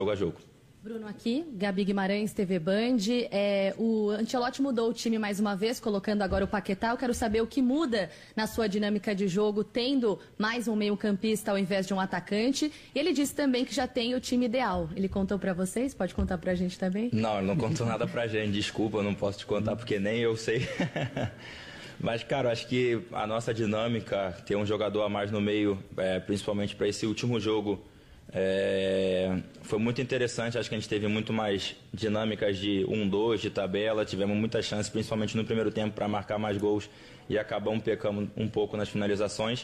jogo a jogo. Bruno aqui, Gabi Guimarães, TV Band. O Ancelotti mudou o time mais uma vez, colocando agora o Paquetá. Eu quero saber o que muda na sua dinâmica de jogo, tendo mais um meio-campista ao invés de um atacante. E ele disse também que já tem o time ideal. Ele contou pra vocês? Pode contar pra gente também? Não, ele não contou nada pra gente. Desculpa, eu não posso te contar porque nem eu sei. Mas, cara, acho que a nossa dinâmica, ter um jogador a mais no meio, principalmente para esse último jogo, foi muito interessante. Acho que a gente teve muito mais dinâmicas de 1-2, de tabela. Tivemos muitas chances, principalmente no primeiro tempo, para marcar mais gols e acabamos pecando um pouco nas finalizações.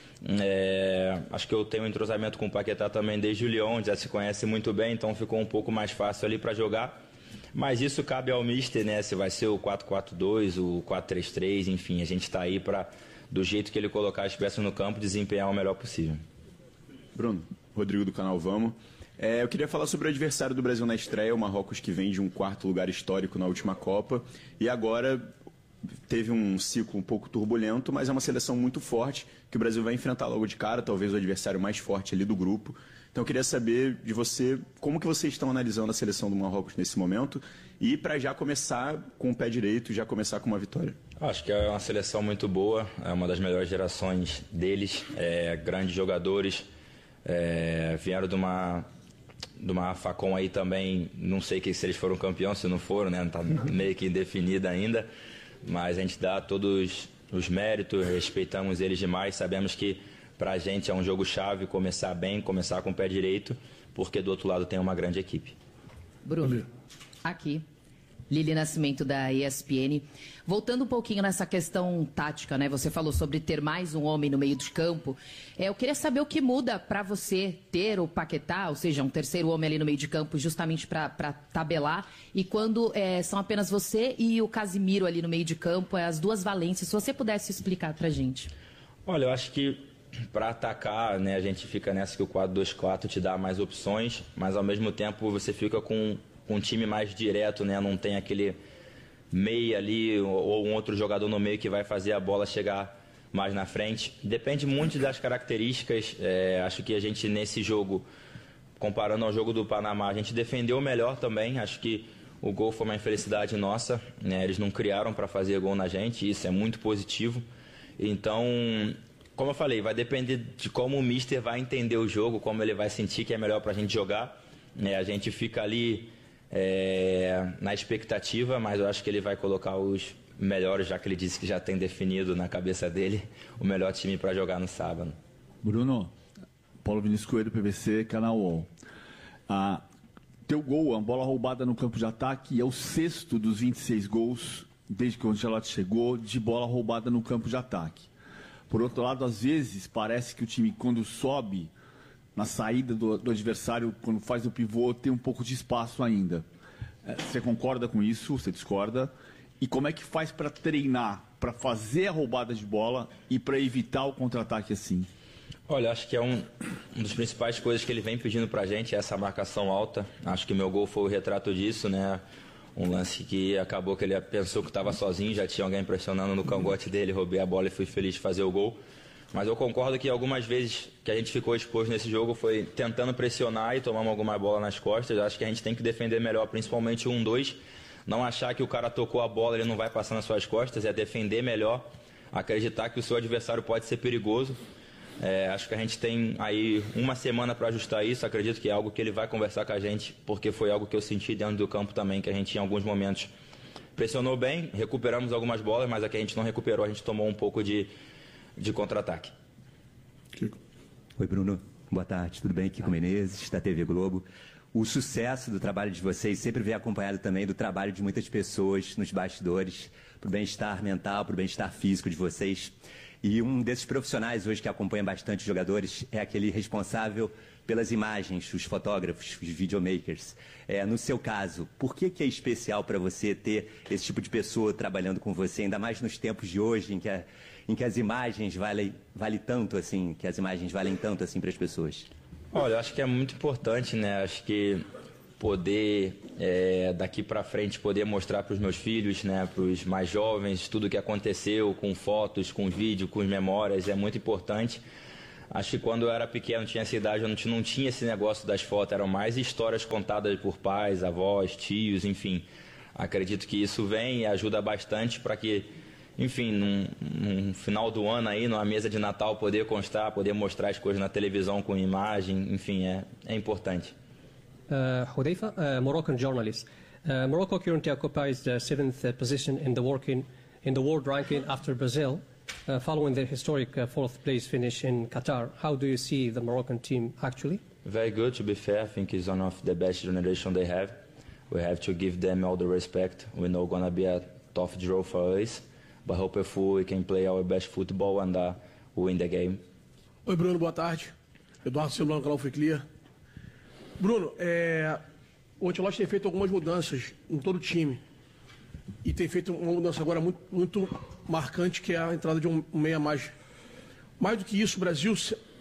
Acho que eu tenho um entrosamento com o Paquetá também desde o Lyon, já se conhece muito bem, então ficou um pouco mais fácil ali para jogar. Mas isso cabe ao Mister, né? Se vai ser o 4-4-2, o 4-3-3, enfim, a gente está aí para, do jeito que ele colocar as peças no campo, desempenhar o melhor possível. Bruno, Rodrigo do canal Vamos. Eu queria falar sobre o adversário do Brasil na estreia, o Marrocos, que vem de um 4º lugar histórico na última Copa e agora teve um ciclo um pouco turbulento, mas é uma seleção muito forte que o Brasil vai enfrentar logo de cara, talvez o adversário mais forte ali do grupo. Então eu queria saber de você como que vocês estão analisando a seleção do Marrocos nesse momento e para já começar com o pé direito, já começar com uma vitória. Acho que é uma seleção muito boa, é uma das melhores gerações deles, grandes jogadores, vieram de uma Facom aí também, não sei se eles foram campeões, se não foram, né? Não está meio que indefinida ainda, mas a gente dá todos os méritos, respeitamos eles demais, sabemos que pra gente é um jogo chave começar bem, começar com o pé direito, porque do outro lado tem uma grande equipe. Bruno, aqui, Lili Nascimento da ESPN. Voltando um pouquinho nessa questão tática, né? Você falou sobre ter mais um homem no meio de campo. Eu queria saber o que muda para você ter o Paquetá, ou seja, um terceiro homem ali no meio de campo, justamente para tabelar, e quando são apenas você e o Casimiro ali no meio de campo, as duas valências. Se você pudesse explicar pra gente. Olha, eu acho que para atacar, né, a gente fica nessa que o 4-2-4 te dá mais opções, mas ao mesmo tempo você fica com um time mais direto, né? Não tem aquele meia ali ou um outro jogador no meio que vai fazer a bola chegar mais na frente. Depende muito das características. Acho que a gente nesse jogo, comparando ao jogo do Panamá, a gente defendeu melhor também. Acho que o gol foi uma infelicidade nossa, né? Eles não criaram para fazer gol na gente, isso é muito positivo. Então, como eu falei, vai depender de como o Mister vai entender o jogo, como ele vai sentir que é melhor para a gente jogar. A gente fica ali na expectativa, mas eu acho que ele vai colocar os melhores, já que ele disse que já tem definido na cabeça dele o melhor time para jogar no sábado. Bruno, Paulo Vinícius Coelho, PVC, Canal UOL. Teu gol, a bola roubada no campo de ataque, é o 6º dos 26 gols, desde que o Ancelotti chegou, de bola roubada no campo de ataque. Por outro lado, às vezes, parece que o time, quando sobe na saída do adversário, quando faz o pivô, tem um pouco de espaço ainda. Você concorda com isso? Você discorda? E como é que faz para treinar, para fazer a roubada de bola e para evitar o contra-ataque assim? Olha, acho que é um dos principais coisas que ele vem pedindo pra gente, é essa marcação alta. Acho que meu gol foi o retrato disso, né? Um lance que acabou que ele pensou que estava sozinho, já tinha alguém pressionando no cangote dele, roubei a bola e fui feliz de fazer o gol. Mas eu concordo que algumas vezes que a gente ficou exposto nesse jogo foi tentando pressionar e tomamos alguma bola nas costas. Acho que a gente tem que defender melhor, principalmente o 1-2. Não achar que o cara tocou a bola, ele não vai passar nas suas costas, é defender melhor, acreditar que o seu adversário pode ser perigoso. Acho que a gente tem aí uma semana para ajustar isso, acredito que é algo que ele vai conversar com a gente, porque foi algo que eu senti dentro do campo também, que a gente em alguns momentos pressionou bem, recuperamos algumas bolas, mas a que a gente não recuperou, a gente tomou um pouco de contra-ataque. Oi, Bruno. Boa tarde. Tudo bem? Kiko Menezes, da TV Globo. O sucesso do trabalho de vocês sempre vem acompanhado também do trabalho de muitas pessoas nos bastidores, para o bem-estar mental, para o bem-estar físico de vocês. E um desses profissionais hoje que acompanha bastante os jogadores é aquele responsável pelas imagens, os fotógrafos, os videomakers. No seu caso, por que é especial para você ter esse tipo de pessoa trabalhando com você, ainda mais nos tempos de hoje, em que as imagens valem tanto assim, que as imagens valem tanto assim para as pessoas? Olha, eu acho que é muito importante, né? Acho que poder, daqui para frente, poder mostrar para os meus filhos, né, para os mais jovens, tudo o que aconteceu, com fotos, com vídeo, com memórias, é muito importante. Acho que quando eu era pequeno, tinha essa idade, eu não tinha esse negócio das fotos, eram mais histórias contadas por pais, avós, tios, enfim. Acredito que isso vem e ajuda bastante para que, enfim, num final do ano aí, numa mesa de Natal, poder constar, poder mostrar as coisas na televisão com imagem, enfim, é importante. Hudayfa, Moroccan journalist. Morocco currently occupies the 7th position in the world ranking after Brazil, following the historic 4th place finish in Qatar. How do you see the Moroccan team actually? Very good, to be fair. I think it's one of the best generation they have. We have to give them all the respect. We know gonna be a tough draw for us, but hopefully we can play our best football and win the game. Oi, Bruno, boa tarde. Eduardo Silva, no canal Foi Clear. Bruno, o Ancelotti tem feito algumas mudanças em todo o time. E tem feito uma mudança agora muito marcante, que é a entrada de um meia mais. Mais do que isso, o Brasil,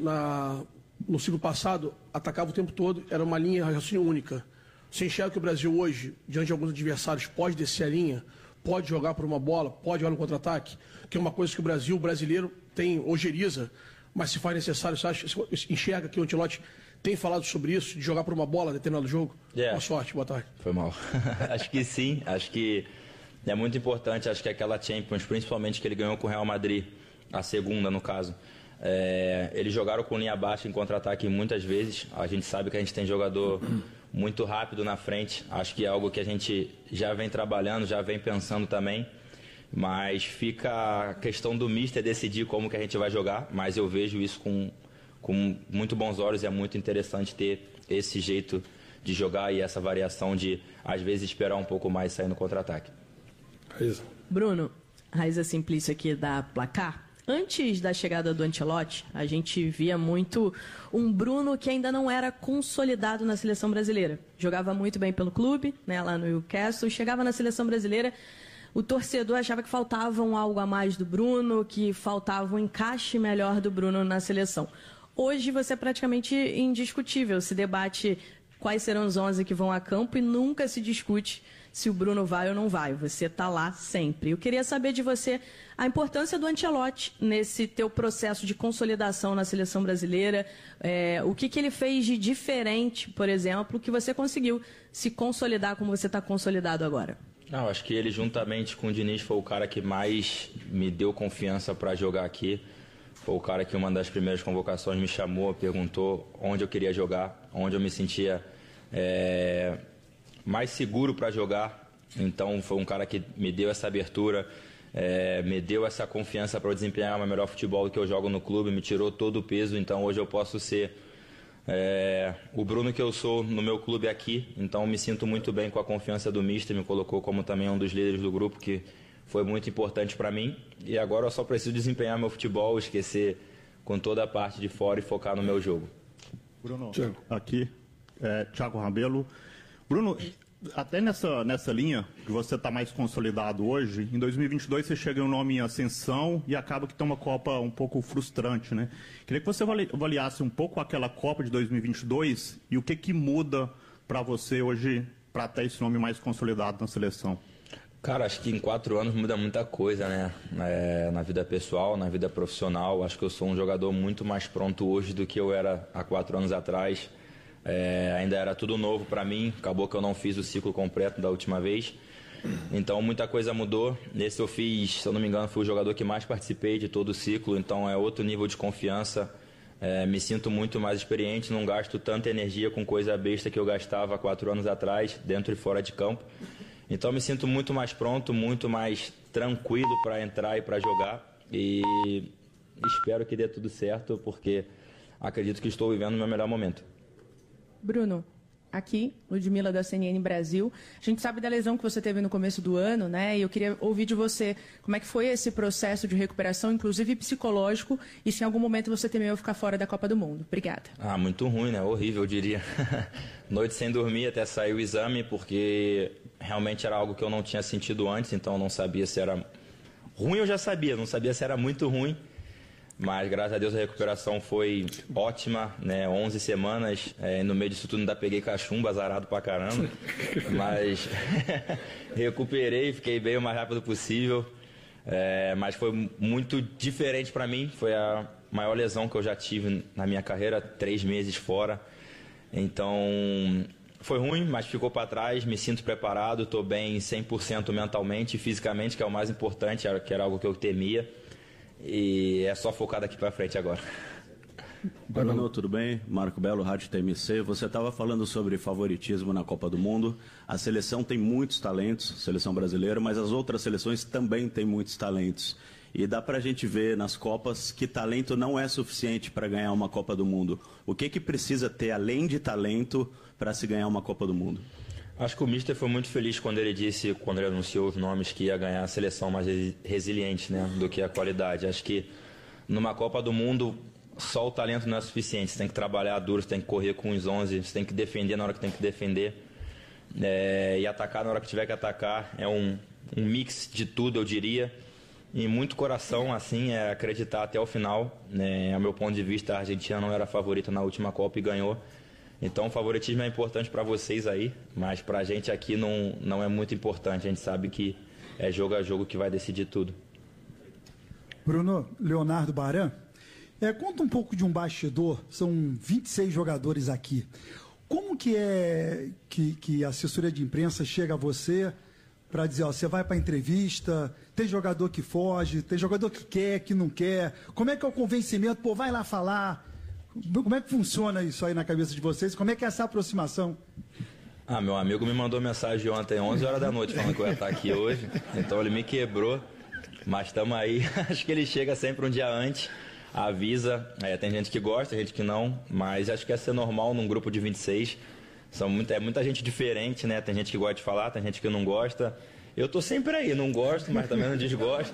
no ciclo passado, atacava o tempo todo, era uma linha de raciocínio única. Você enxerga que o Brasil hoje, diante de alguns adversários, pode descer a linha, pode jogar por uma bola, pode jogar no contra-ataque, que é uma coisa que o brasileiro, tem ojeriza, mas se faz necessário, você enxerga que o Ancelotti tem falado sobre isso, de jogar por uma bola em determinado jogo? Boa sorte, boa tarde. Foi mal. Acho que sim, acho que é muito importante, acho que aquela Champions, principalmente que ele ganhou com o Real Madrid, a segunda no caso, eles jogaram com linha baixa em contra-ataque muitas vezes, a gente sabe que a gente tem jogador muito rápido na frente, acho que é algo que a gente já vem trabalhando, já vem pensando também, mas fica a questão do mister decidir como que a gente vai jogar, mas eu vejo isso com muito bons olhos e é muito interessante ter esse jeito de jogar e essa variação de, às vezes, esperar um pouco mais e sair no contra-ataque. Bruno, Raíza Simplício aqui da Placar. Antes da chegada do Ancelotti, a gente via muito um Bruno que ainda não era consolidado na seleção brasileira. Jogava muito bem pelo clube, né, lá no Newcastle, chegava na seleção brasileira, o torcedor achava que faltava algo a mais do Bruno, que faltava um encaixe melhor do Bruno na seleção. Hoje você é praticamente indiscutível, se debate quais serão os 11 que vão a campo e nunca se discute se o Bruno vai ou não vai. Você está lá sempre. Eu queria saber de você a importância do Ancelotti nesse teu processo de consolidação na seleção brasileira. O que ele fez de diferente, por exemplo, que você conseguiu se consolidar como você está consolidado agora? Não, acho que ele, juntamente com o Diniz, foi o cara que mais me deu confiança para jogar aqui. Foi o cara que, uma das primeiras convocações, me chamou, perguntou onde eu queria jogar, onde eu me sentia mais seguro para jogar. Então, foi um cara que me deu essa abertura, me deu essa confiança para eu desempenhar o melhor futebol que eu jogo no clube, me tirou todo o peso. Então, hoje eu posso ser o Bruno que eu sou no meu clube aqui. Então, me sinto muito bem com a confiança do mister, me colocou como também um dos líderes do grupo, que foi muito importante para mim. E agora eu só preciso desempenhar meu futebol, esquecer com toda a parte de fora e focar no meu jogo. Bruno, aqui, Thiago Rabelo. Bruno, até nessa linha que você está mais consolidado hoje, em 2022 você chega em um nome em ascensão e acaba que tem uma Copa um pouco frustrante, né? Queria que você avaliasse um pouco aquela Copa de 2022 e o que muda para você hoje para ter esse nome mais consolidado na seleção. Cara, acho que em 4 anos muda muita coisa, né? Na vida pessoal, na vida profissional. Acho que eu sou um jogador muito mais pronto hoje do que eu era há 4 anos atrás. Ainda era tudo novo para mim. Acabou que eu não fiz o ciclo completo da última vez. Então muita coisa mudou. Nesse eu fiz, se eu não me engano, fui o jogador que mais participei de todo o ciclo. Então é outro nível de confiança. Me sinto muito mais experiente. Não gasto tanta energia com coisa besta que eu gastava há 4 anos atrás, dentro e fora de campo. Então me sinto muito mais pronto, muito mais tranquilo para entrar e para jogar. E espero que dê tudo certo, porque acredito que estou vivendo o meu melhor momento. Bruno, aqui, Ludmila da CNN Brasil. A gente sabe da lesão que você teve no começo do ano, né? E eu queria ouvir de você como é que foi esse processo de recuperação, inclusive psicológico, e se em algum momento você temeu ficar fora da Copa do Mundo. Obrigada. Muito ruim, né? Horrível, eu diria. Noite sem dormir até sair o exame, porque realmente era algo que eu não tinha sentido antes, então eu não sabia se era ruim, eu já sabia, não sabia se era muito ruim. Mas, graças a Deus, a recuperação foi ótima, né? 11 semanas, no meio disso tudo ainda peguei cachumba, azarado pra caramba. Mas recuperei, fiquei bem o mais rápido possível. Mas foi muito diferente pra mim, foi a maior lesão que eu já tive na minha carreira, 3 meses fora. Então, foi ruim, mas ficou para trás, me sinto preparado, estou bem 100% mentalmente e fisicamente, que é o mais importante, que era algo que eu temia. E é só focar daqui para frente agora. Bruno, tudo bem? Marco Belo, Rádio TMC. Você estava falando sobre favoritismo na Copa do Mundo. A seleção tem muitos talentos, seleção brasileira, mas as outras seleções também têm muitos talentos. E dá para a gente ver nas Copas que talento não é suficiente para ganhar uma Copa do Mundo. O que precisa ter além de talento para se ganhar uma Copa do Mundo? Acho que o Mister foi muito feliz quando ele anunciou os nomes que ia ganhar a seleção mais resiliente, né, do que a qualidade. Acho que numa Copa do Mundo só o talento não é suficiente. Você tem que trabalhar duro, você tem que correr com os 11, você tem que defender na hora que tem que defender e atacar na hora que tiver que atacar. É um mix de tudo, eu diria. E muito coração, assim, é acreditar até o final. Ao meu ponto de vista, a Argentina não era a favorita na última Copa e ganhou. Então, o favoritismo é importante para vocês aí, mas para a gente aqui não é muito importante. A gente sabe que é jogo a jogo que vai decidir tudo. Bruno, Leonardo Baran, conta um pouco de um bastidor. São 26 jogadores aqui. Como que é que a assessoria de imprensa chega a você para dizer, você vai para a entrevista, tem jogador que foge, tem jogador que quer, que não quer. Como é que é o convencimento? Vai lá falar. Como é que funciona isso aí na cabeça de vocês? Como é que é essa aproximação? Meu amigo me mandou mensagem ontem, 11 horas da noite, falando que eu ia estar aqui hoje. Então ele me quebrou, mas estamos aí. Acho que ele chega sempre um dia antes, avisa. Tem gente que gosta, gente que não, mas acho que é ser normal num grupo de 26. É muita gente diferente, né? Tem gente que gosta de falar, tem gente que não gosta. Eu tô sempre aí, não gosto, mas também não desgosto.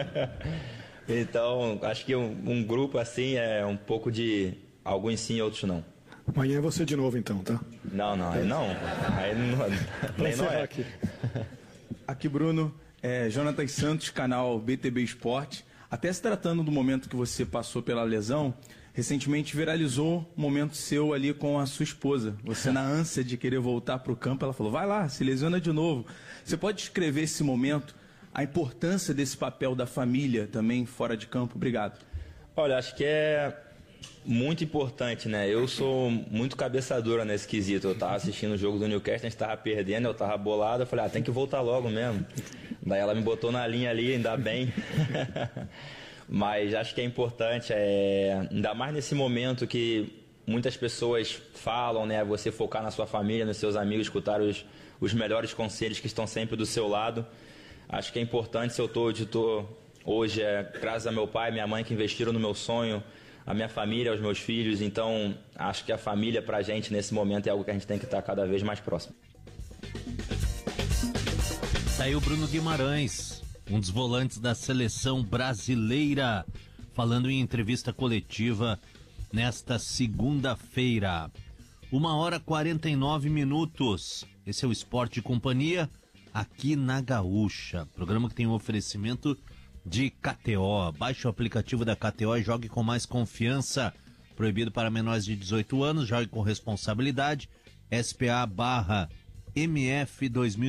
Então, acho que um grupo assim é um pouco de alguns sim e outros não. Amanhã é você de novo então, tá? Não, aí não. Aí não é. Aqui, Bruno, Jonathan Santos, canal BTB Esporte. Até se tratando do momento que você passou pela lesão, recentemente viralizou um momento seu ali com a sua esposa. Você, na ânsia de querer voltar para o campo, ela falou, vai lá, se lesiona de novo. Você pode descrever esse momento, a importância desse papel da família também fora de campo? Obrigado. Olha, acho que é muito importante, né? Eu sou muito cabeça dura nesse quesito. Eu tava assistindo o jogo do Newcastle, a gente tava perdendo, eu tava bolado, eu falei, tem que voltar logo mesmo. Daí ela me botou na linha ali, ainda bem. Mas acho que é importante, ainda mais nesse momento que muitas pessoas falam, né? Você focar na sua família, nos seus amigos, escutar os melhores conselhos que estão sempre do seu lado. Acho que é importante, se eu estou onde estou hoje, graças a meu pai e minha mãe que investiram no meu sonho, a minha família, os meus filhos. Então, acho que a família pra gente nesse momento é algo que a gente tem que estar cada vez mais próximo. Tá aí o Bruno Guimarães, um dos volantes da seleção brasileira, falando em entrevista coletiva nesta segunda-feira. 1h49. Esse é o Esporte e Companhia aqui na Gaúcha. Programa que tem um oferecimento de KTO. Baixe o aplicativo da KTO e jogue com mais confiança. Proibido para menores de 18 anos. Jogue com responsabilidade. SPA/MF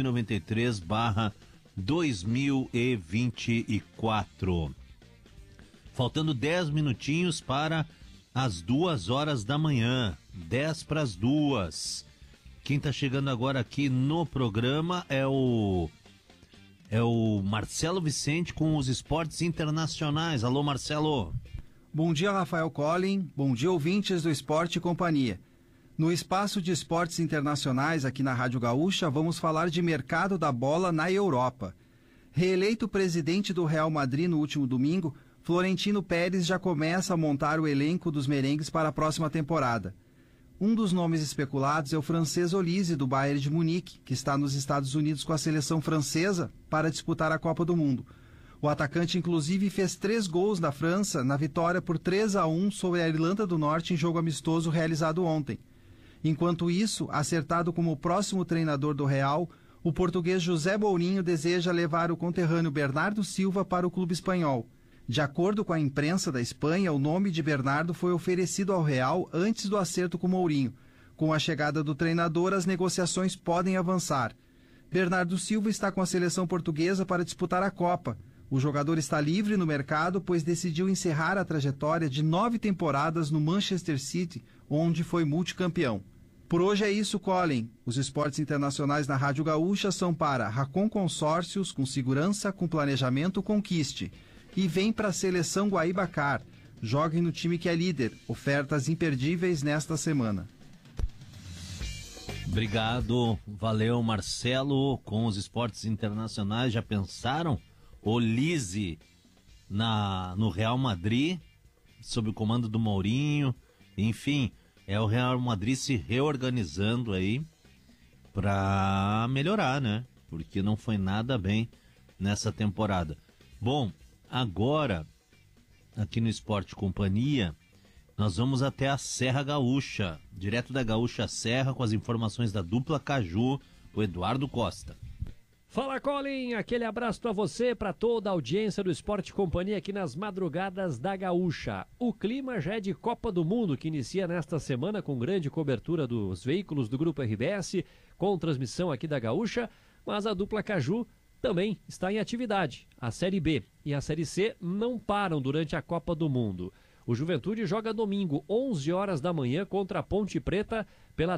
2093/2024. Faltando 10 minutinhos para as 2 horas da manhã. 10 para as 2. Quem está chegando agora aqui no programa é o Marcelo Vicente com os esportes internacionais. Alô, Marcelo. Bom dia, Rafael Collin. Bom dia, ouvintes do Esporte e Companhia. No espaço de esportes internacionais aqui na Rádio Gaúcha, vamos falar de mercado da bola na Europa. Reeleito presidente do Real Madrid no último domingo, Florentino Pérez já começa a montar o elenco dos merengues para a próxima temporada. Um dos nomes especulados é o francês Olise, do Bayern de Munique, que está nos Estados Unidos com a seleção francesa para disputar a Copa do Mundo. O atacante, inclusive, fez 3 gols na França na vitória por 3-1 sobre a Irlanda do Norte em jogo amistoso realizado ontem. Enquanto isso, acertado como o próximo treinador do Real, o português José Mourinho deseja levar o conterrâneo Bernardo Silva para o clube espanhol. De acordo com a imprensa da Espanha, o nome de Bernardo foi oferecido ao Real antes do acerto com Mourinho. Com a chegada do treinador, as negociações podem avançar. Bernardo Silva está com a seleção portuguesa para disputar a Copa. O jogador está livre no mercado, pois decidiu encerrar a trajetória de 9 temporadas no Manchester City, onde foi multicampeão. Por hoje é isso, Colin. Os esportes internacionais na Rádio Gaúcha são para Racon Consórcios, com segurança, com planejamento, conquiste. E vem para a seleção Guaíba-Car. Joguem no time que é líder. Ofertas imperdíveis nesta semana. Obrigado, valeu Marcelo. Com os esportes internacionais, já pensaram? Olise no Real Madrid, sob o comando do Mourinho. Enfim, é o Real Madrid se reorganizando aí para melhorar, né? Porque não foi nada bem nessa temporada. Bom, agora, aqui no Esporte Companhia, nós vamos até a Serra Gaúcha, direto da Gaúcha Serra, com as informações da dupla Caju, o Eduardo Costa. Fala, Colin, aquele abraço para você, para toda a audiência do Esporte Companhia aqui nas madrugadas da Gaúcha. O clima já é de Copa do Mundo, que inicia nesta semana com grande cobertura dos veículos do Grupo RBS, com transmissão aqui da Gaúcha, mas a dupla Caju também está em atividade. A Série B e a Série C não param durante a Copa do Mundo. O Juventude joga domingo, 11 horas da manhã, contra a Ponte Preta, pela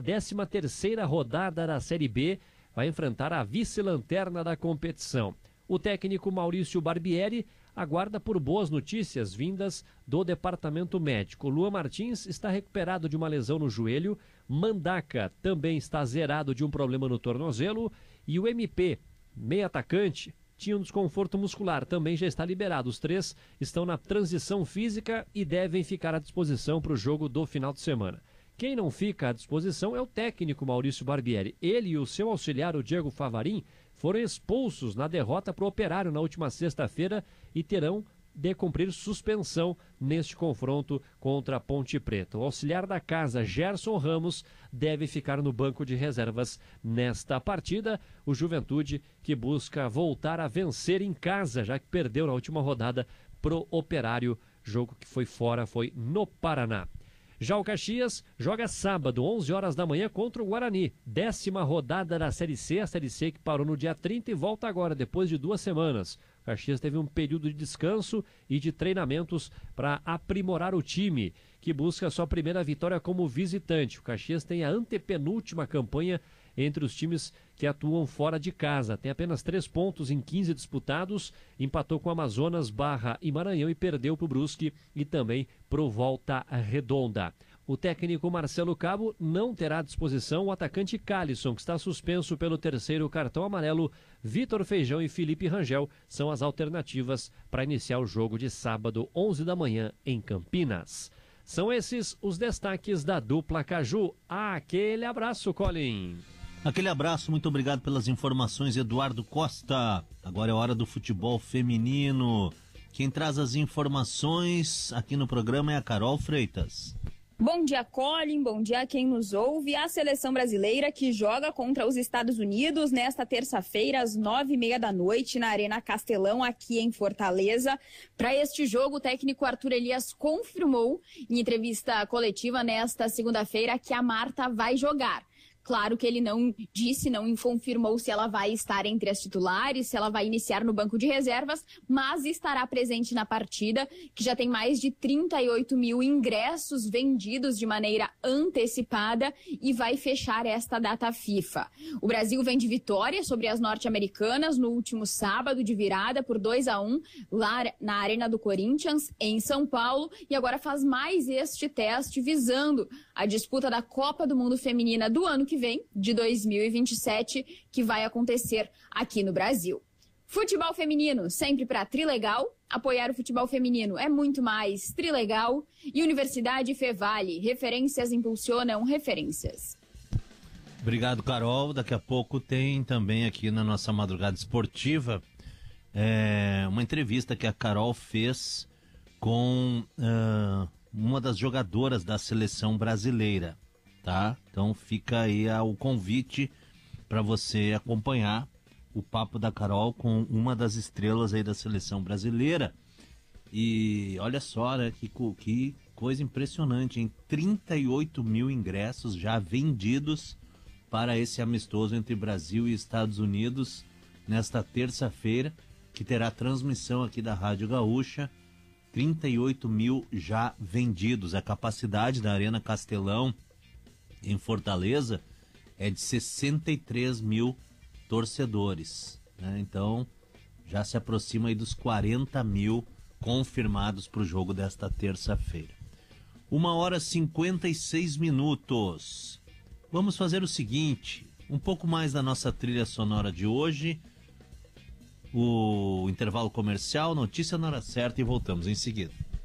13ª rodada da Série B, vai enfrentar a vice-lanterna da competição. O técnico Maurício Barbieri aguarda por boas notícias vindas do departamento médico. Luan Martins está recuperado de uma lesão no joelho, Mandaca também está zerado de um problema no tornozelo e o MP, meio atacante, tinha um desconforto muscular, também já está liberado. Os três estão na transição física e devem ficar à disposição para o jogo do final de semana. Quem não fica à disposição é o técnico Maurício Barbieri. Ele e o seu auxiliar, o Diego Favarin, foram expulsos na derrota para o Operário na última sexta-feira e terão de cumprir suspensão neste confronto contra a Ponte Preta. O auxiliar da casa, Gerson Ramos, deve ficar no banco de reservas nesta partida. O Juventude que busca voltar a vencer em casa, já que perdeu na última rodada pro Operário. Jogo que foi fora, foi no Paraná. Já o Caxias joga sábado, 11 horas da manhã, contra o Guarani. 10ª rodada da Série C, a Série C que parou no dia 30 e volta agora, depois de 2 semanas. O Caxias teve um período de descanso e de treinamentos para aprimorar o time, que busca sua primeira vitória como visitante. O Caxias tem a antepenúltima campanha entre os times que atuam fora de casa. Tem apenas 3 pontos em 15 disputados, empatou com Amazonas, Barra e Maranhão e perdeu para o Brusque e também para o Volta Redonda. O técnico Marcelo Cabo não terá à disposição o atacante Calisson, que está suspenso pelo 3º cartão amarelo. Vitor Feijão e Felipe Rangel são as alternativas para iniciar o jogo de sábado, 11 da manhã, em Campinas. São esses os destaques da dupla Caju. Aquele abraço, Colin. Aquele abraço, muito obrigado pelas informações, Eduardo Costa. Agora é hora do futebol feminino. Quem traz as informações aqui no programa é a Carol Freitas. Bom dia, Colin. Bom dia a quem nos ouve. A seleção brasileira que joga contra os Estados Unidos nesta terça-feira, às 9h30 da noite, na Arena Castelão, aqui em Fortaleza. Para este jogo, o técnico Arthur Elias confirmou em entrevista coletiva nesta segunda-feira que a Marta vai jogar. Claro que ele não disse, não confirmou se ela vai estar entre as titulares, se ela vai iniciar no banco de reservas, mas estará presente na partida, que já tem mais de 38 mil ingressos vendidos de maneira antecipada e vai fechar esta data FIFA. O Brasil vem de vitória sobre as norte-americanas no último sábado, de virada por 2-1, lá na Arena do Corinthians, em São Paulo, e agora faz mais este teste visando a disputa da Copa do Mundo Feminina do ano que vem, de 2027, que vai acontecer aqui no Brasil. Futebol feminino, sempre para Trilegal. Apoiar o futebol feminino é muito mais Trilegal. E Universidade Fevale, referências impulsionam referências. Obrigado, Carol. Daqui a pouco tem também aqui na nossa madrugada esportiva uma entrevista que a Carol fez com uma das jogadoras da seleção brasileira. Tá? Então fica aí o convite para você acompanhar o papo da Carol com uma das estrelas aí da seleção brasileira. E olha só, né, que coisa impressionante, hein? 38 mil ingressos já vendidos para esse amistoso entre Brasil e Estados Unidos nesta terça-feira. que terá transmissão aqui da Rádio Gaúcha. 38 mil já vendidos. A capacidade da Arena Castelão em Fortaleza é de 63 mil torcedores, né? Então já se aproxima aí dos 40 mil confirmados para o jogo desta terça-feira. 1h56. Vamos fazer o seguinte, um pouco mais da nossa trilha sonora de hoje, o intervalo comercial, notícia na hora certa e voltamos em seguida.